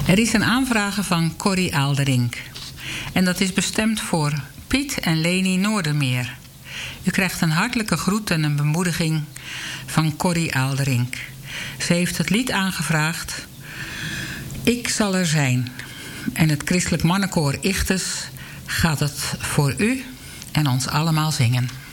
Er is een aanvrager van Corrie Aalderink. En dat is bestemd voor Piet en Leni Noordermeer. U krijgt een hartelijke groet en een bemoediging van Corrie Aalderink. Ze heeft het lied aangevraagd. Ik zal er zijn. En het christelijk mannenkoor Ichtes gaat het voor u en ons allemaal zingen.